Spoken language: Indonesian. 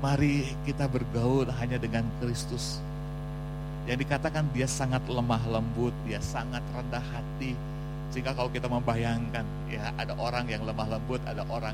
Mari kita bergaul hanya dengan Kristus. Yang dikatakan dia sangat lemah lembut, dia sangat rendah hati. Sehingga kalau kita membayangkan, ya ada orang yang lemah lembut, ada orang